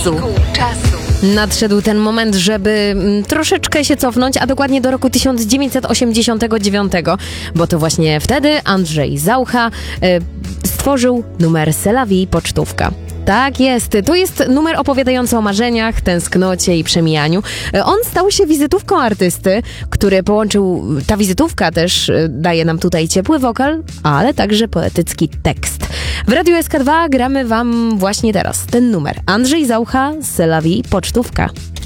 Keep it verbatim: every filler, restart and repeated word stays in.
czasu. Nadszedł ten moment, żeby mm, troszeczkę się cofnąć, a dokładnie do roku tysiąc dziewięćset osiemdziesiątego dziewiątego, bo to właśnie wtedy Andrzej Zaucha y, stworzył numer C'est la vie pocztówka. Tak jest, to jest numer opowiadający o marzeniach, tęsknocie i przemijaniu. On stał się wizytówką artysty, który połączył, ta wizytówka też daje nam tutaj ciepły wokal, ale także poetycki tekst. W Radiu S K dwa gramy wam właśnie teraz ten numer. Andrzej Zaucha, C'est la vie pocztówka.